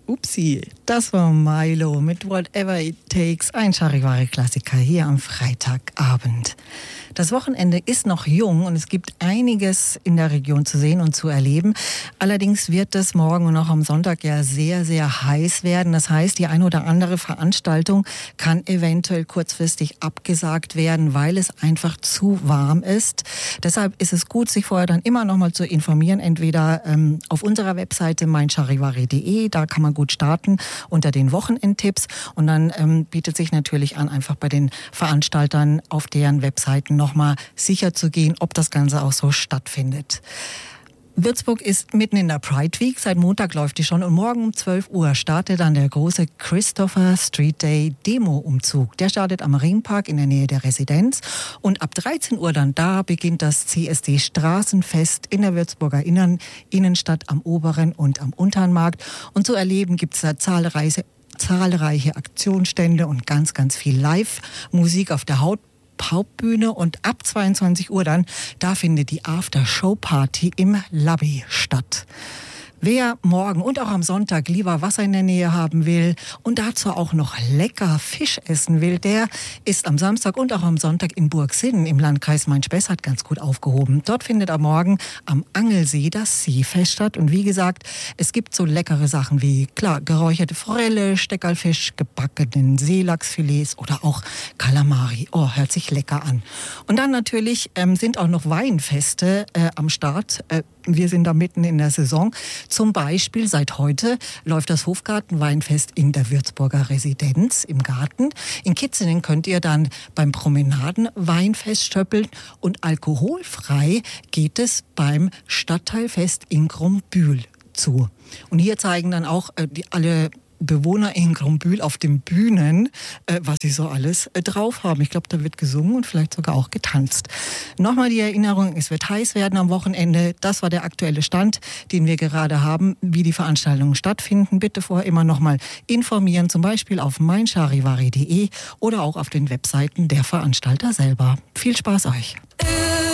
Upsi, das war Milo mit Whatever It Takes, ein Charivari-Klassiker hier am Freitagabend. Das Wochenende ist noch jung und es gibt einiges in der Region zu sehen und zu erleben. Allerdings wird es morgen und auch am Sonntag ja sehr, sehr heiß werden. Das heißt, die eine oder andere Veranstaltung kann eventuell kurzfristig abgesagt werden, weil es einfach zu warm ist. Deshalb ist es gut, sich vorher dann immer noch mal zu informieren, entweder auf unserer Webseite meincharivari.de, da kann man gut starten unter den Wochenendtipps, und dann bietet sich natürlich an, einfach bei den Veranstaltern auf deren Webseiten nochmal sicher zu gehen, ob das Ganze auch so stattfindet. Würzburg ist mitten in der Pride Week. Seit Montag läuft die schon und morgen um 12 Uhr startet dann der große Christopher Street Day Demo-Umzug. Der startet am Ringpark in der Nähe der Residenz und ab 13 Uhr dann da beginnt das CSD Straßenfest in der Würzburger Innenstadt am Oberen und am Unteren Markt. Und zu erleben gibt es da zahlreiche Aktionsstände und ganz, ganz viel Live-Musik auf der Hauptbühne, und ab 22 Uhr dann, da findet die After-Show-Party im Labby statt. Wer morgen und auch am Sonntag lieber Wasser in der Nähe haben will und dazu auch noch lecker Fisch essen will, der ist am Samstag und auch am Sonntag in Burgsinn im Landkreis Main-Spessart ganz gut aufgehoben. Dort findet am Morgen am Angelsee das Seefest statt. Und wie gesagt, es gibt so leckere Sachen wie, klar, geräucherte Forelle, Steckerlfisch, gebackenen Seelachsfilets oder auch Kalamari. Oh, hört sich lecker an. Und dann natürlich sind auch noch Weinfeste am Start. Wir sind da mitten in der Saison. Zum Beispiel seit heute läuft das Hofgartenweinfest in der Würzburger Residenz im Garten. In Kitzingen könnt ihr dann beim Promenadenweinfest stöppeln und alkoholfrei geht es beim Stadtteilfest in Grombühl zu. Und hier zeigen dann auch alle Bewohner in Grombühl auf den Bühnen, was sie so alles drauf haben. Ich glaube, da wird gesungen und vielleicht sogar auch getanzt. Nochmal die Erinnerung, es wird heiß werden am Wochenende. Das war der aktuelle Stand, den wir gerade haben, wie die Veranstaltungen stattfinden. Bitte vorher immer nochmal informieren, zum Beispiel auf meincharivari.de oder auch auf den Webseiten der Veranstalter selber. Viel Spaß euch!